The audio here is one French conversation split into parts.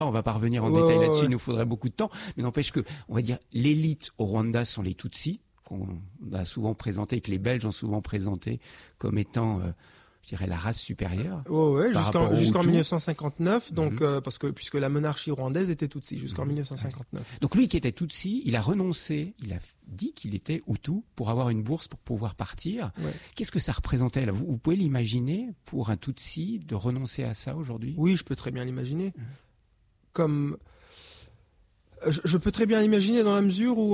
On va pas revenir en détail là-dessus, il nous faudrait beaucoup de temps. Mais n'empêche que, on va dire, l'élite au Rwanda sont les Tutsis, qu'on a souvent présenté, que les Belges ont souvent présenté comme étant, je dirais, la race supérieure. Jusqu'en 1959, donc puisque la monarchie rwandaise était Tutsi jusqu'en 1959. Donc lui qui était Tutsi, il a renoncé, il a dit qu'il était Hutu pour avoir une bourse pour pouvoir partir. Ouais. Qu'est-ce que ça représentait là ? Vous pouvez l'imaginer pour un Tutsi de renoncer à ça aujourd'hui ? Oui, je peux très bien l'imaginer. Comme je peux très bien l'imaginer dans la mesure où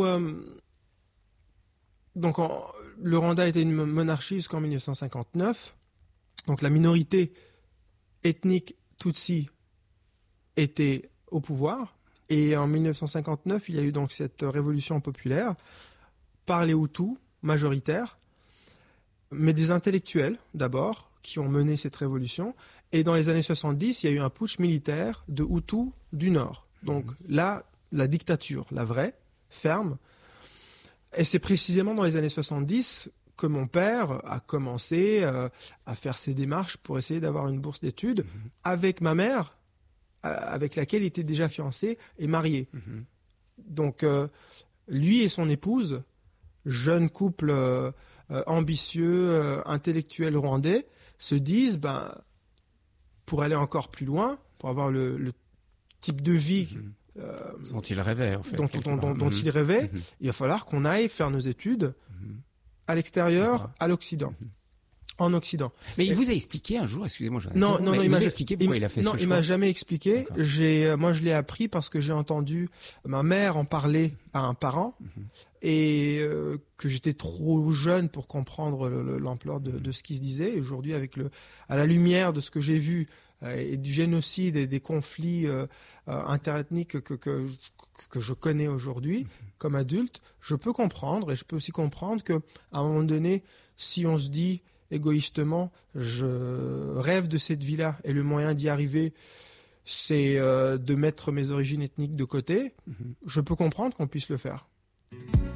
le Rwanda était une monarchie jusqu'en 1959. Donc la minorité ethnique Tutsi était au pouvoir. Et en 1959, il y a eu donc cette révolution populaire par les Hutus majoritaires, mais des intellectuels d'abord qui ont mené cette révolution. Et dans les années 70, il y a eu un putsch militaire de Hutus du Nord. Donc là, la dictature, la vraie, ferme. Et c'est précisément dans les années 70 que mon père a commencé à faire ses démarches pour essayer d'avoir une bourse d'études avec ma mère, avec laquelle il était déjà fiancé et marié. Donc lui et son épouse, jeune couple ambitieux, intellectuel rwandais, se disent pour aller encore plus loin, pour avoir le type de vie dont il rêvait, en fait. Dont il rêvait, il va falloir qu'on aille faire nos études à l'extérieur, à l'Occident. En Occident. Mais il vous a expliqué un jour, excusez-moi, il m'a expliqué pourquoi il a fait ce choix. Non, il m'a jamais expliqué. Moi, je l'ai appris parce que j'ai entendu ma mère en parler à un parent et que j'étais trop jeune pour comprendre l'ampleur de ce qui se disait. Et aujourd'hui, à la lumière de ce que j'ai vu et du génocide et des conflits interethniques que je connais aujourd'hui comme adulte, je peux comprendre et je peux aussi comprendre que à un moment donné, si on se dit égoïstement, je rêve de cette vie-là et le moyen d'y arriver, c'est de mettre mes origines ethniques de côté, je peux comprendre qu'on puisse le faire.